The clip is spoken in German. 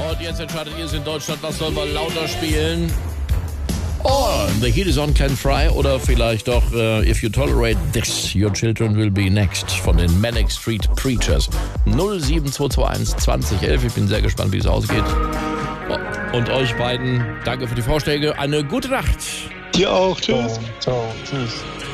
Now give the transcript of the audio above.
Und jetzt entscheidet ihr es in Deutschland, was sollen wir lauter spielen? Oh, The Heat is on Ken Fry oder vielleicht doch If You Tolerate This, Your Children Will Be Next von den Manic Street Preachers. 07221 2011. Ich bin sehr gespannt, wie es ausgeht. Und euch beiden, danke für die Vorschläge. Eine gute Nacht. Dir auch. Tschüss. Ciao. Tschüss.